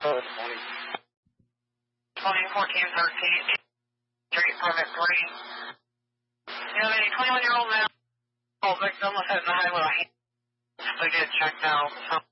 this morning. 2014-13, Street Permit 3. You have any 21-year-old male victim was hitting the highway? They get checked out.